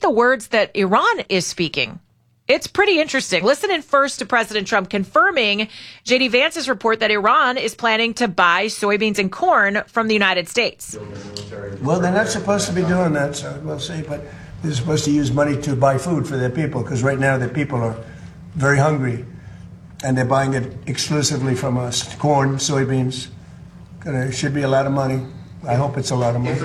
the words that Iran is speaking. It's pretty interesting. Listen in first to President Trump confirming J.D. Vance's report that Iran is planning to buy soybeans and corn from the United States. Well, they're not supposed to be doing that, so we'll see. But they're supposed to use money to buy food for their people, because right now their people are very hungry, and they're buying it exclusively from us. Corn, soybeans. It should be a lot of money. I hope it's a lot of money.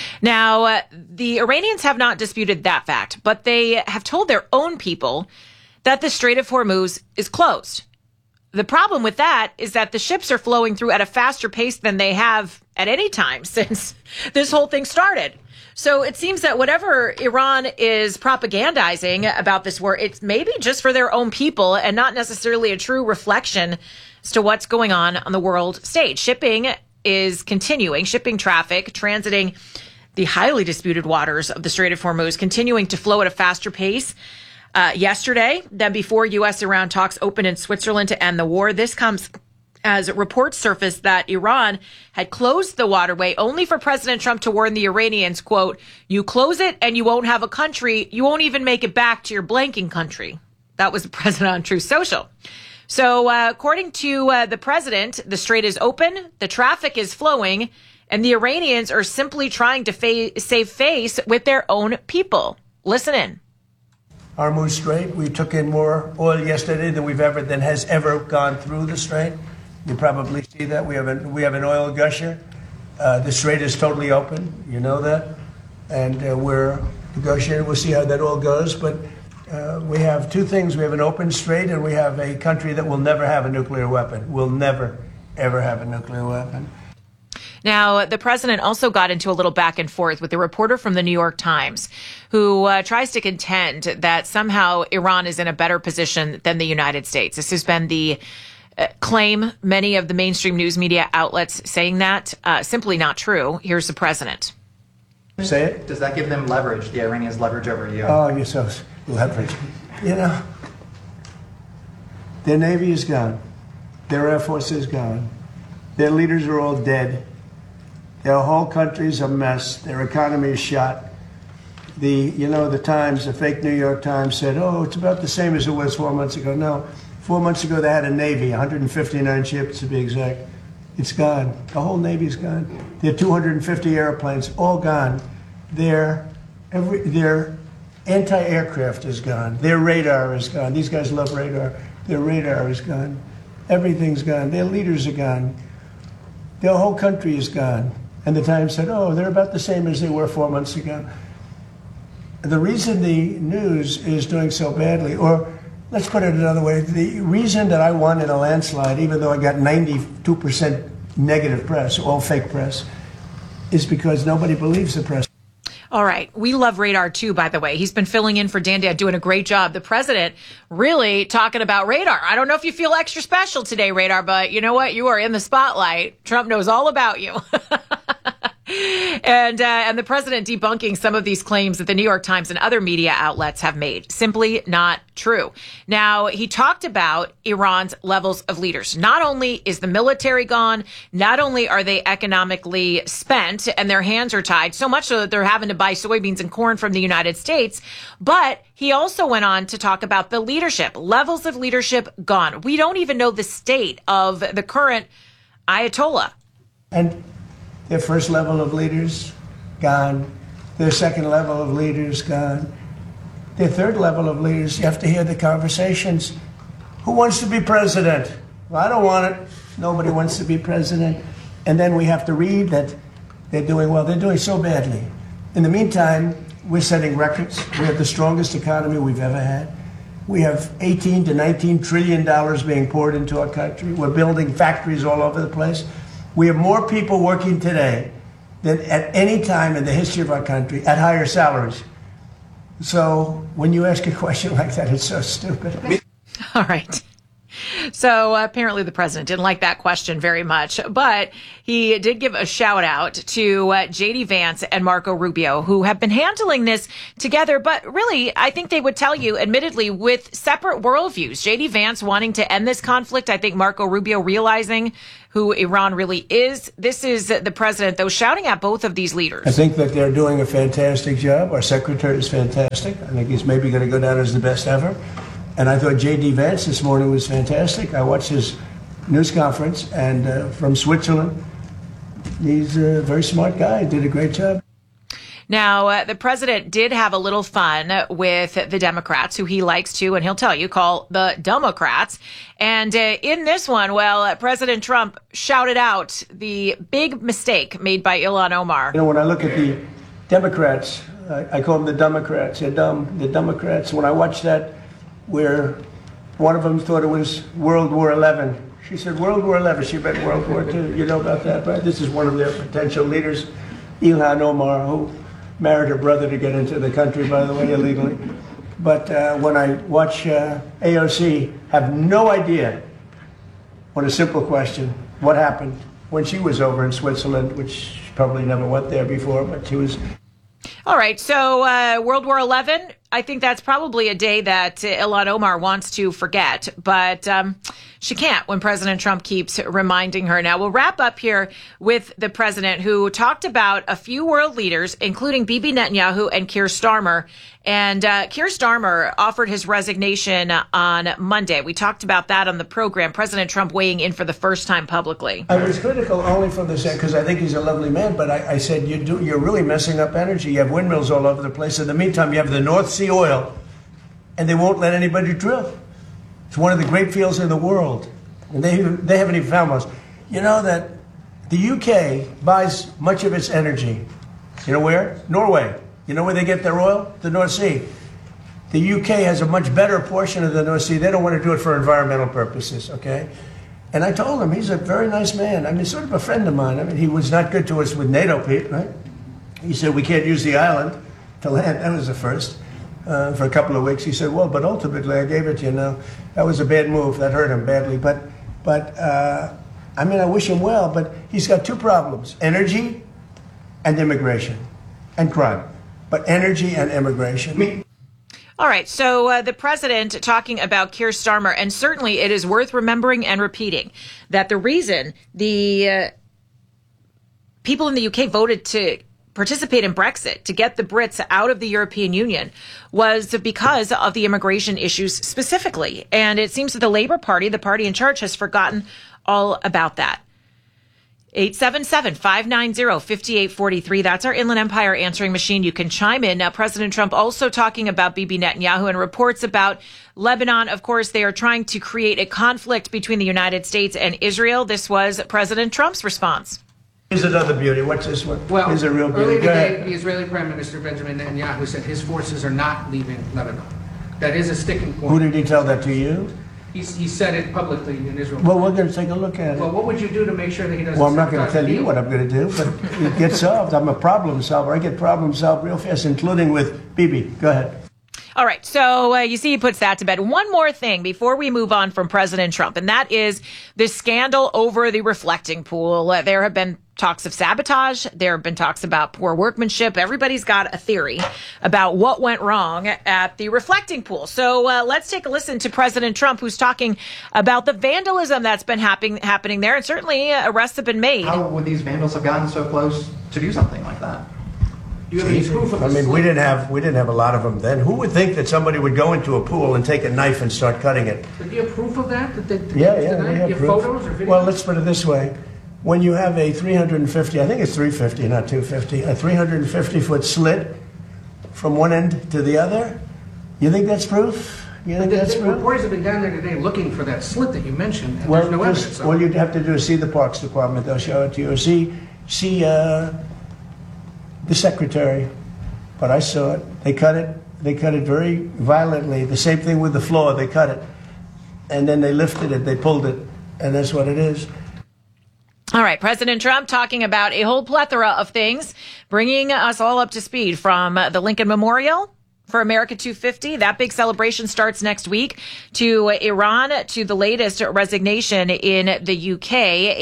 Now, the Iranians have not disputed that fact, but they have told their own people that the Strait of Hormuz is closed. The problem with that is that the ships are flowing through at a faster pace than they have at any time since this whole thing started. So it seems that whatever Iran is propagandizing about this war, it's maybe just for their own people and not necessarily a true reflection as to what's going on the world stage. Shipping is continuing, shipping traffic, transiting the highly disputed waters of the Strait of Hormuz, continuing to flow at a faster pace yesterday than before U.S.-Iran talks opened in Switzerland to end the war. This comes as reports surfaced that Iran had closed the waterway only for President Trump to warn the Iranians, quote, "You close it and you won't have a country. You won't even make it back to your blanking country." That was the president on Truth Social. So according to the president, the strait is open, the traffic is flowing, and the Iranians are simply trying to save face with their own people. Listen in. Hormuz Strait, we took in more oil yesterday than has ever gone through the strait. You probably see that. We have an oil gusher. The strait is totally open. You know that. And we're negotiating. We'll see how that all goes. But we have two things. We have an open strait, and we have a country that will never have a nuclear weapon. Will never, ever have a nuclear weapon. Now, the president also got into a little back and forth with a reporter from the New York Times who tries to contend that somehow Iran is in a better position than the United States. This has been the claim, many of the mainstream news media outlets saying that. Simply not true. Here's the president. Say it. Does that give them leverage, the Iranians leverage over you? Oh, you're so leverage. You know, their Navy is gone. Their Air Force is gone. Their leaders are all dead. Their whole country's a mess. Their economy is shot. The Times, the fake New York Times said, oh, it's about the same as it was 4 months ago. No, 4 months ago they had a Navy, 159 ships to be exact. It's gone. The whole Navy's gone. Their 250 airplanes, all gone. Their anti-aircraft is gone. Their radar is gone. These guys love radar. Their radar is gone. Everything's gone. Their leaders are gone. Their whole country is gone. And the Times said, oh, they're about the same as they were 4 months ago. The reason the news is doing so badly, or let's put it another way, the reason that I won in a landslide, even though I got 92% negative press, all fake press, is because nobody believes the press. All right. We love Radar, too, by the way. He's been filling in for Dan Dad, doing a great job. The president really talking about Radar. I don't know if you feel extra special today, Radar, but you know what? You are in the spotlight. Trump knows all about you. And the president debunking some of these claims that the New York Times and other media outlets have made. Simply not true. Now, he talked about Iran's levels of leaders. Not only is the military gone, not only are they economically spent and their hands are tied, so much so that they're having to buy soybeans and corn from the United States, but he also went on to talk about the leadership. Levels of leadership gone. We don't even know the state of the current Ayatollah. And their first level of leaders, gone. Their second level of leaders, gone. Their third level of leaders, you have to hear the conversations. Who wants to be president? Well, I don't want it. Nobody wants to be president. And then we have to read that they're doing well. They're doing so badly. In the meantime, we're setting records. We have the strongest economy we've ever had. We have $18 to $19 trillion being poured into our country. We're building factories all over the place. We have more people working today than at any time in the history of our country at higher salaries. So when you ask a question like that, it's so stupid. All right. So apparently the president didn't like that question very much, but he did give a shout out to J.D. Vance and Marco Rubio, who have been handling this together. But really, I think they would tell you, admittedly, with separate worldviews. J.D. Vance wanting to end this conflict. I think Marco Rubio realizing who Iran really is. This is the president, though, shouting at both of these leaders. I think that they're doing a fantastic job. Our secretary is fantastic. I think he's maybe going to go down as the best ever. And I thought J.D. Vance this morning was fantastic. I watched his news conference, and from Switzerland, he's a very smart guy. He did a great job. Now, the president did have a little fun with the Democrats, who he likes to, and he'll tell you, call the Democrats. And in this one, well, President Trump shouted out the big mistake made by Ilhan Omar. You know, when I look at the Democrats, I call them the Democrats. They're dumb. The Democrats. When I watched that, where one of them thought it was World War XI. She said World War XI. She meant World War II. You know about that, right? This is one of their potential leaders, Ilhan Omar, who married her brother to get into the country, by the way, illegally. But when I watch AOC have no idea, on a simple question, what happened when she was over in Switzerland, which she probably never went there before, but she was. All right, so World War XI, I think that's probably a day that Ilhan Omar wants to forget, but she can't when President Trump keeps reminding her. Now, we'll wrap up here with the president, who talked about a few world leaders, including Bibi Netanyahu and Keir Starmer. And Keir Starmer offered his resignation on Monday. We talked about that on the program. President Trump weighing in for the first time publicly. I was critical only for this because I think he's a lovely man, but I said you're really messing up energy. You have windmills all over the place. In the meantime, you have the North Sea oil, and they won't let anybody drill. It's one of the great fields in the world, and they haven't even found most. You know that the UK buys much of its energy. You know where? Norway. You know where they get their oil? The North Sea. The UK has a much better portion of the North Sea. They don't want to do it for environmental purposes, okay? And I told him, he's a very nice man. I mean, sort of a friend of mine. I mean, he was not good to us with NATO, Pete, right? He said, we can't use the island to land. That was the first. For a couple of weeks, he said, well, but ultimately I gave it to you now. That was a bad move. That hurt him badly. But I mean, I wish him well, but he's got two problems, energy and immigration and crime. But energy and immigration. All right. So the president talking about Keir Starmer, and certainly it is worth remembering and repeating that the reason the people in the UK voted to participate in Brexit, to get the Brits out of the European Union, was because of the immigration issues specifically. And it seems that the Labour Party, the party in charge, has forgotten all about that. 877-590-5843. That's our Inland Empire answering machine. You can chime in. Now, President Trump also talking about Bibi Netanyahu and reports about Lebanon. Of course, they are trying to create a conflict between the United States and Israel. This was President Trump's response. Here's another beauty. What's this one? Well, here's a real beauty. earlier today, the Israeli Prime Minister Benjamin Netanyahu said his forces are not leaving Lebanon. That is a sticking point. Who did he tell that to you? He said it publicly in Israel. Well, we're going to take a look at it. Well, what would you do to make sure that he doesn't? Well, I'm not going to sabotage tell the you deal? what I'm going to do, but it gets solved. I'm a problem solver. I get problems solved real fast, including with Bibi. Go ahead. All right. So you see, he puts that to bed. One more thing before we move on from President Trump, and that is the scandal over the reflecting pool. There have been talks of sabotage. There have been talks about poor workmanship. Everybody's got a theory about what went wrong at the reflecting pool. So let's take a listen to President Trump, who's talking about the vandalism that's been happening there. And certainly arrests have been made. How would these vandals have gotten so close to do something like that? Do you have any proof of I this? mean, we didn't have a lot of them then. Who would think that somebody would go into a pool and take a knife and start cutting it? Do you have proof of that? Yeah, we have you have proof. photos or videos? Well, let's put it this way. When you have a 350, I think it's 350, not 250, a 350-foot slit from one end to the other, you think that's proof? You think that's The proof? reporters have been down there today looking for that slit that you mentioned, and there's no evidence. All you'd have to do is see the Parks Department. They'll show it to you. Or see the secretary. But I saw it. They cut it. They cut it very violently. The same thing with the floor. They cut it. And then they lifted it. They pulled it. And that's what it is. All right. President Trump talking about a whole plethora of things, bringing us all up to speed from the Lincoln Memorial for America 250. That big celebration starts next week. To Iran, to the latest resignation in the UK,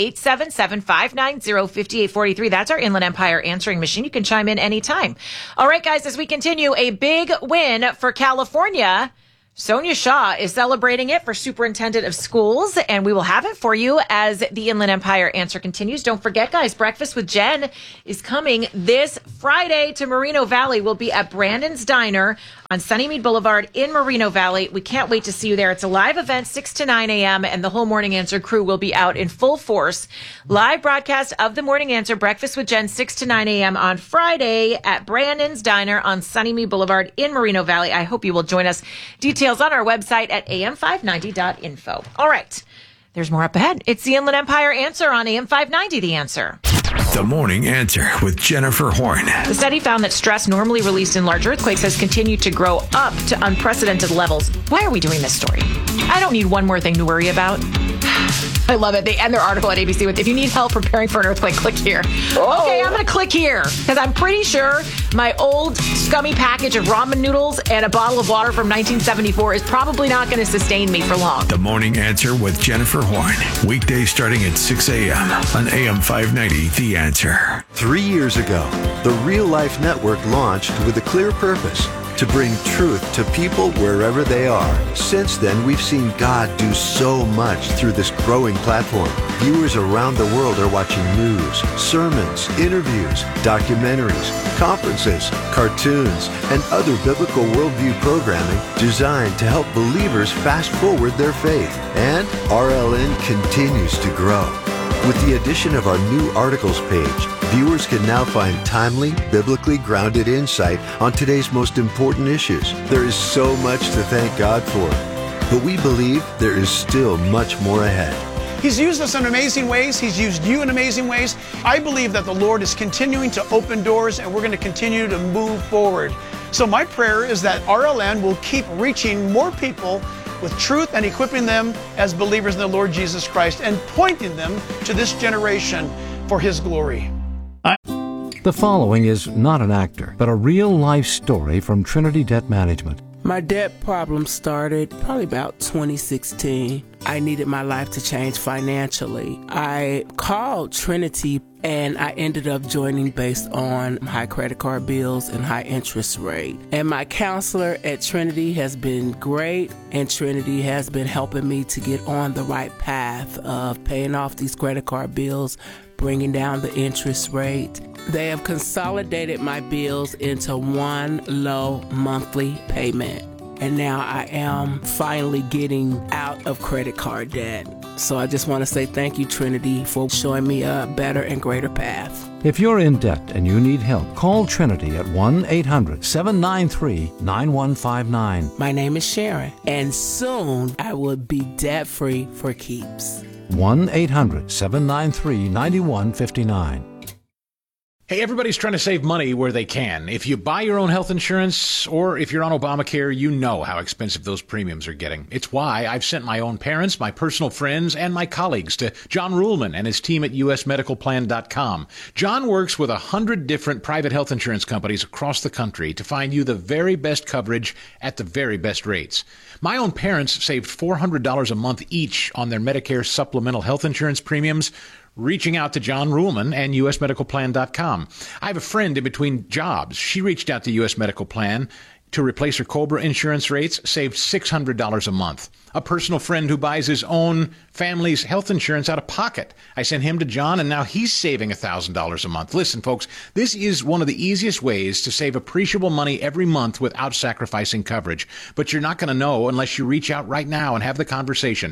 877-590-5843. That's our Inland Empire answering machine. You can chime in anytime. All right, guys, as we continue, a big win for California. Sonia Shaw is celebrating it for Superintendent of Schools, and we will have it for you as the Inland Empire answer continues. Don't forget, guys, Breakfast with Jen is coming this Friday to Moreno Valley. We'll be at Brandon's Diner on Sunnymead Boulevard in Moreno Valley. We can't wait to see you there. It's a live event, 6 to 9 a.m., and the whole Morning Answer crew will be out in full force. Live broadcast of the Morning Answer, Breakfast with Jen, 6 to 9 a.m. on Friday at Brandon's Diner on Sunnymead Boulevard in Moreno Valley. I hope you will join us. Details on our website at am590.info. All right. There's more up ahead. It's the Inland Empire Answer on AM590, The Answer. The Morning Answer with Jennifer Horn. The study found that stress normally released in large earthquakes has continued to grow up to unprecedented levels. Why are we doing this story? I don't need one more thing to worry about. I love it. They end their article at ABC with, if you need help preparing for an earthquake, click here. Okay, I'm going to click here because I'm pretty sure my old scummy package of ramen noodles and a bottle of water from 1974 is probably not going to sustain me for long. The Morning Answer with Jennifer Horn. Weekdays starting at 6 a.m. on AM 590, The Answer. 3 years ago, the Real Life Network launched with a clear purpose: to bring truth to people wherever they are. Since then, we've seen God do so much through this growing platform. Viewers around the world are watching news, sermons, interviews, documentaries, conferences, cartoons, and other biblical worldview programming designed to help believers fast forward their faith. And RLN continues to grow. With the addition of our new articles page, viewers can now find timely, biblically grounded insight on today's most important issues. There is so much to thank God for, but we believe there is still much more ahead. He's used us in amazing ways. He's used you in amazing ways. I believe that the Lord is continuing to open doors, and we're going to continue to move forward. So my prayer is that RLN will keep reaching more people with truth and equipping them as believers in the Lord Jesus Christ and pointing them to this generation for His glory. The following is not an actor, but a real-life story from Trinity Debt Management. My debt problem started probably about 2016. I needed my life to change financially. I called Trinity and I ended up joining based on high credit card bills and high interest rate. And my counselor at Trinity has been great, and Trinity has been helping me to get on the right path of paying off these credit card bills, bringing down the interest rate. They have consolidated my bills into one low monthly payment. And now I am finally getting out of credit card debt. So I just want to say thank you, Trinity, for showing me a better and greater path. If you're in debt and you need help, call Trinity at 1-800-793-9159. My name is Sharon, and soon I will be debt-free for keeps. 1-800-793-9159. Hey, everybody's trying to save money where they can. If you buy your own health insurance or if you're on Obamacare, you know how expensive those premiums are getting. It's why I've sent my own parents, my personal friends, and my colleagues to John Ruhlman and his team at usmedicalplan.com. John works with 100 different private health insurance companies across the country to find you the very best coverage at the very best rates. My own parents saved $400 a month each on their Medicare supplemental health insurance premiums, reaching out to John Ruhlman and usmedicalplan.com. I have a friend in between jobs. She reached out to US Medical Plan to replace her COBRA insurance rates, saved $600 a month. A personal friend who buys his own family's health insurance out of pocket. I sent him to John, and now he's saving $1,000 a month. Listen, folks, this is one of the easiest ways to save appreciable money every month without sacrificing coverage. But you're not going to know unless you reach out right now and have the conversation.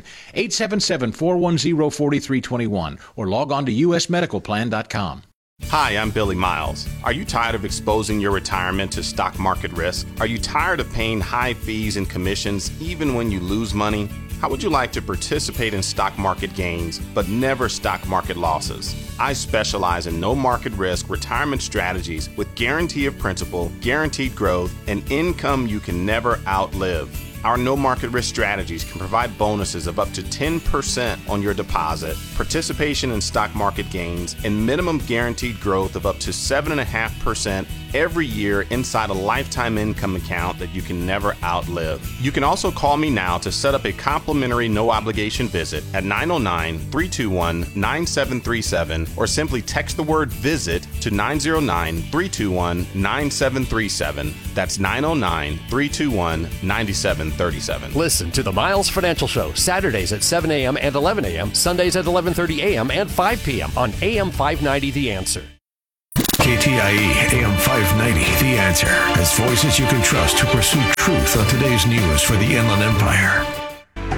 877-410-4321 or log on to usmedicalplan.com. Hi, I'm Billy Miles. Are you tired of exposing your retirement to stock market risk? Are you tired of paying high fees and commissions even when you lose money? How would you like to participate in stock market gains, but never stock market losses? I specialize in no market risk retirement strategies with guarantee of principal, guaranteed growth, and income you can never outlive. Our no market risk strategies can provide bonuses of up to 10% on your deposit, participation in stock market gains, and minimum guaranteed growth of up to 7.5% every year inside a lifetime income account that you can never outlive. You can also call me now to set up a complimentary no obligation visit at 909-321-9737 or simply text the word visit to 909-321-9737. That's 909-321-9737. Listen to the Miles Financial Show Saturdays at 7 a.m. and 11 a.m., Sundays at 11:30 a.m. and 5 p.m. on AM 590 The Answer. KTIE AM 590, The Answer, has voices you can trust to pursue truth on today's news for the Inland Empire.